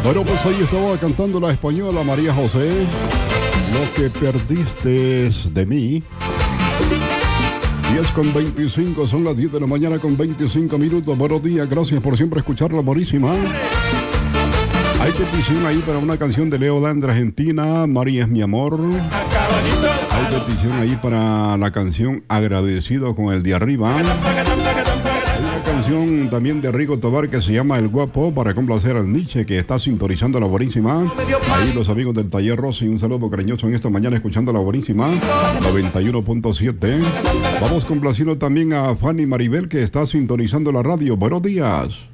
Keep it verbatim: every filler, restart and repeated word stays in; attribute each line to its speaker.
Speaker 1: Bueno, pues ahí estaba cantando la española María José, Lo que perdiste de mí. diez con veinticinco, son las diez de la mañana con veinticinco minutos. Buenos días, gracias por siempre escuchar La Buenísima. Hay petición ahí para una canción de Leo Dan de Argentina, María es mi amor. Hay petición ahí para la canción Agradecido con el de arriba. Hay una canción también de Rigo Tobar que se llama El Guapo para complacer al Nietzsche que está sintonizando La Buenísima. Ahí los amigos del Taller Rossi, un saludo cariñoso en esta mañana escuchando La Buenísima noventa y uno punto siete. Vamos complaciendo también a Fanny Maribel que está sintonizando la radio. Buenos días.